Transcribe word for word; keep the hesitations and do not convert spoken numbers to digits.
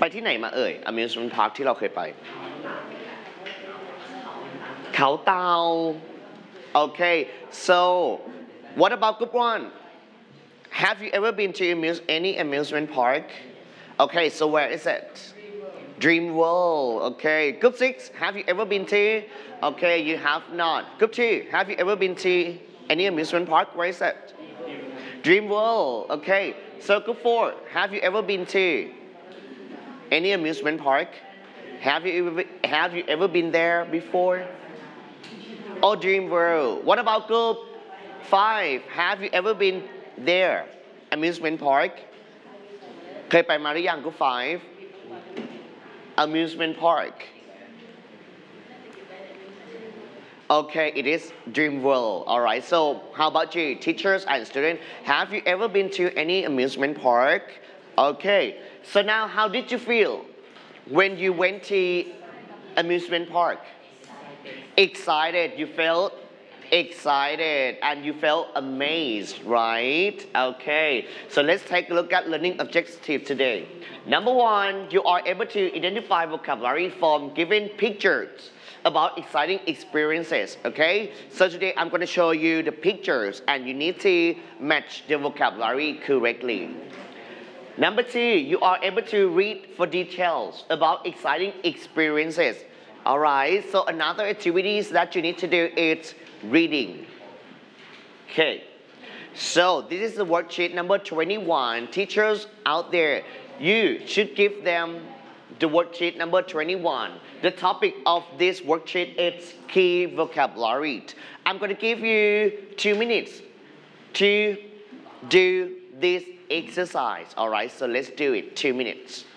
ไปที่ไหนมาเอ่ย amusement park ที่เราเคยไปเขาเตา okay so what about group one have you ever been to amuse any amusement park okay so where is it Dream World okay group six have you ever been to okay you have not group two have you ever been to any amusement park where is it Dream World okay so group four have you ever been to any amusement park have you ever have you ever been there before oh Dream World what about group five have you ever been there amusement park เคยไปมาหรือยัง group five amusement park okay it is Dream World alright so how about you teachers and students have you ever been to any amusement park okay so now how did you feel when you went to amusement park excited you felt excited and you felt amazed right okay so let's take a look at learning objective today number one you are able to identify vocabulary from given pictures about exciting experiences okay so today I'm going to show you the pictures and you need to match the vocabulary correctly number two you are able to read for details about exciting experiences alright so another activities that you need to do is reading okay so this is the worksheet number twenty-one teachers out there you should give them the worksheet number twenty-one the topic of this worksheet is key vocabulary I'm going to give you two minutes to do this exercise alright so let's do it two minutes